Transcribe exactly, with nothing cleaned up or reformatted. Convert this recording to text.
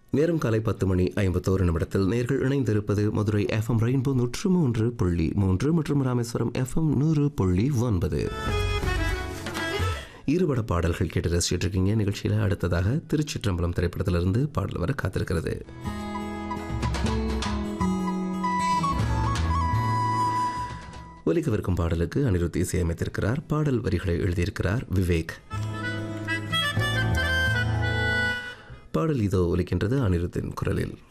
நேரம் காலை பத்து மணி ஐம்பத்தோரு நிமிடத்தில் நேர்கள் இணைந்திருப்பது மதுரை எஃப்எம் ரெயின்போ நூற்று மூன்று புள்ளி மூன்று மற்றும் ராமேஸ்வரம் எஃப்எம் நூறு புள்ளி ஒன்பது. இருபட பாடல்கள் கேட்டு ரசிச்சுட்டு இருக்கீங்க. நிகழ்ச்சியில் அடுத்ததாக திருச்சிற்றம்பலம் திரைப்படத்திலிருந்து பாடல் வர காத்திருக்கிறது. ஒலிக்கவிருக்கும் பாடலுக்கு அனிருத் இசையமைத்திருக்கிறார். பாடல் வரிகளை எழுதியிருக்கிறார் விவேக். பாடல் இதோ ஒலிக்கின்றது அனிருத்தின் குரலில்.